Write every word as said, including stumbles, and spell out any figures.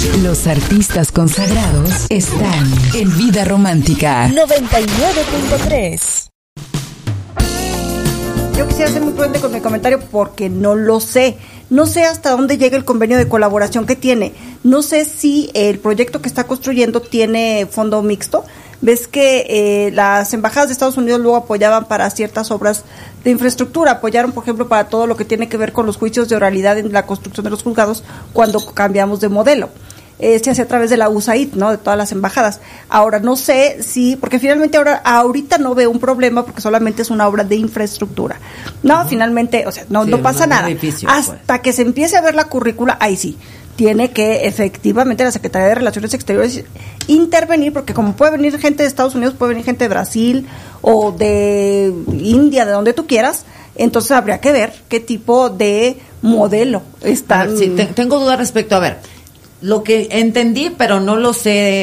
Los artistas consagrados están en Vida Romántica noventa y nueve punto tres. Yo quisiera ser muy prudente con mi comentario porque no lo sé. No sé hasta dónde llega el convenio de colaboración que tiene. No sé si el proyecto que está construyendo tiene fondo mixto. Ves que eh, las embajadas de Estados Unidos luego apoyaban para ciertas obras de infraestructura. Apoyaron, por ejemplo, para todo lo que tiene que ver con los juicios de oralidad en la construcción de los juzgados cuando cambiamos de modelo. Eh, se hace a través de la U S A I D, ¿no? De todas las embajadas. Ahora, no sé si, porque finalmente ahora, ahorita no veo un problema porque solamente es una obra de infraestructura. No, uh-huh. finalmente, o sea, no, sí, no pasa nada. Edificio, Hasta pues. que se empiece a ver la currícula, ahí sí. Tiene que efectivamente la Secretaría de Relaciones Exteriores intervenir, porque como puede venir gente de Estados Unidos, puede venir gente de Brasil o de India, de donde tú quieras, entonces habría que ver qué tipo de modelo están. Ver, sí, te, tengo dudas respecto a ver. Lo que entendí, pero no lo sé